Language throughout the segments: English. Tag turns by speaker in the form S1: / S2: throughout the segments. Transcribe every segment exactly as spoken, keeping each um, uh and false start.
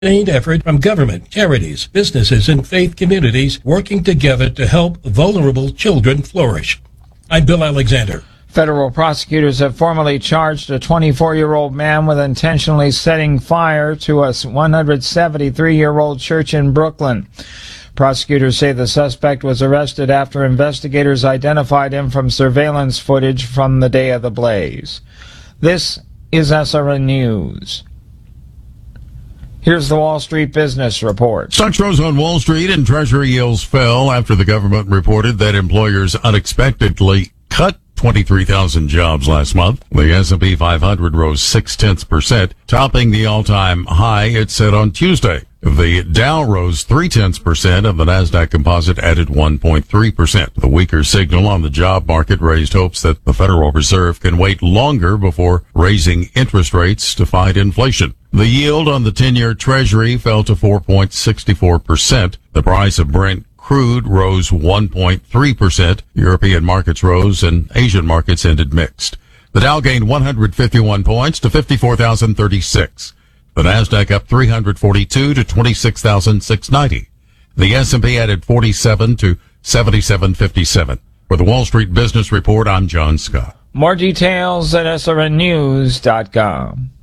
S1: effort from government, charities, businesses, and faith communities working together to help vulnerable children flourish. I'm Bill Alexander.
S2: Federal prosecutors have formally charged a twenty-four-year-old man with intentionally setting fire to a one hundred seventy-three-year-old church in Brooklyn. Prosecutors say the suspect was arrested after investigators identified him from surveillance footage from the day of the blaze. This is S R N News. Here's the Wall Street Business Report.
S3: Stocks rose on Wall Street and Treasury yields fell after the government reported that employers unexpectedly cut twenty-three thousand jobs last month. The S and P five hundred rose six-tenths percent, topping the all-time high it set on Tuesday. The Dow rose three-tenths percent, and the NASDAQ composite added one point three percent. The weaker signal on the job market raised hopes that the Federal Reserve can wait longer before raising interest rates to fight inflation. The yield on the ten-year Treasury fell to four point six four percent. The price of Brent crude rose one point three percent. European markets rose and Asian markets ended mixed. The Dow gained one hundred fifty-one points to fifty-four thousand thirty-six. The NASDAQ up three hundred forty-two to twenty-six thousand six hundred ninety. The S and P added forty-seven to seventy-seven fifty-seven. For the Wall Street Business Report, I'm John Scott.
S2: More details at S R N news dot com.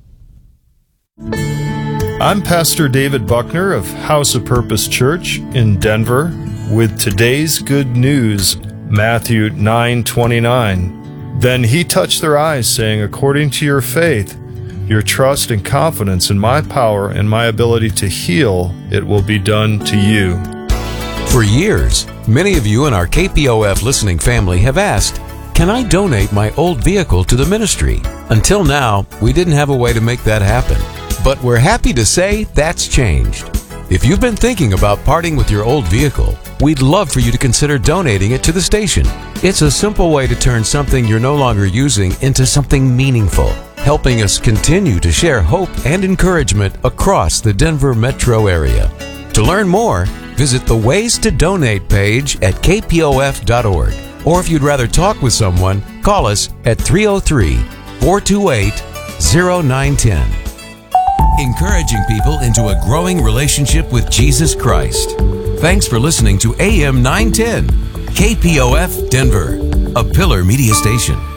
S4: I'm Pastor David Buckner of House of Purpose Church in Denver with today's good news, Matthew nine twenty-nine. Then he touched their eyes, saying, according to your faith, your trust and confidence in my power and my ability to heal, it will be done to you.
S5: For years, many of you in our K P O F listening family have asked, can I donate my old vehicle to the ministry? Until now, we didn't have a way to make that happen. But we're happy to say that's changed. If you've been thinking about parting with your old vehicle, we'd love for you to consider donating it to the station. It's a simple way to turn something you're no longer using into something meaningful, helping us continue to share hope and encouragement across the Denver metro area. To learn more, visit the Ways to Donate page at k p o f dot org. Or if you'd rather talk with someone, call us at three oh three, four two eight, oh nine one oh. Encouraging people into a growing relationship with Jesus Christ. Thanks for listening to A M nine ten, K P O F Denver, a Pillar Media Station.